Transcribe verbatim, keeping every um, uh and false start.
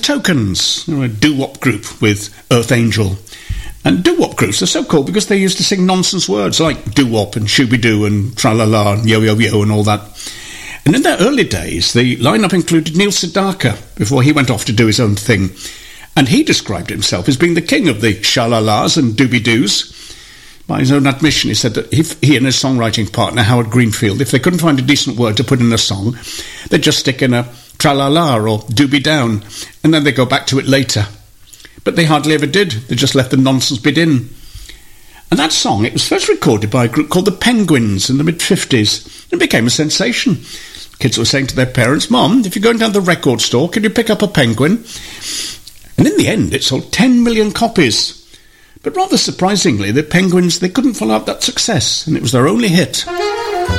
Tokens. They were a doo-wop group with Earth Angel. And doo-wop groups are so cool because they used to sing nonsense words like doo-wop and shooby-doo and tra-la-la and yo-yo-yo and all that. And in their early days, the lineup included Neil Sedaka before he went off to do his own thing. And he described himself as being the king of the sha-la-las and dooby-doos. By his own admission, he said that if he and his songwriting partner, Howard Greenfield, if they couldn't find a decent word to put in a song, they'd just stick in a tra-la-la or dooby-down, and then they'd go back to it later. But they hardly ever did. They just left the nonsense bit in. And that song, it was first recorded by a group called the Penguins in the mid-fifties. It became a sensation. Kids were saying to their parents, Mom, if you're going down to the record store, can you pick up a Penguin? And in the end, it sold ten million copies. But rather surprisingly, the Penguins, they couldn't follow up that success, and it was their only hit.